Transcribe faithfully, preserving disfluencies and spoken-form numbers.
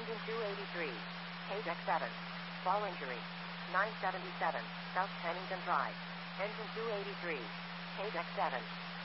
Engine two eighty-three. K deck seven. Fall injury. nine seventy-seven. South Pennington Drive. Engine two eighty-three. K deck seven.